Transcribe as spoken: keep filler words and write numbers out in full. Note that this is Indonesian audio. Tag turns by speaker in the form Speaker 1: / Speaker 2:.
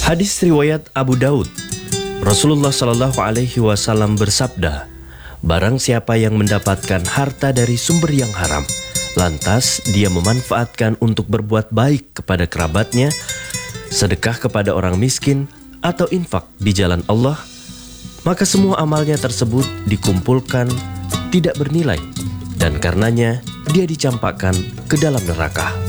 Speaker 1: Hadis riwayat Abu Daud. Rasulullah Shallallahu Alaihi Wasallam bersabda, barang siapa yang mendapatkan harta dari sumber yang haram, lantas dia memanfaatkan untuk berbuat baik kepada kerabatnya, sedekah kepada orang miskin, atau infak di jalan Allah, maka semua amalnya tersebut dikumpulkan tidak bernilai, dan karenanya dia dicampakkan ke dalam neraka.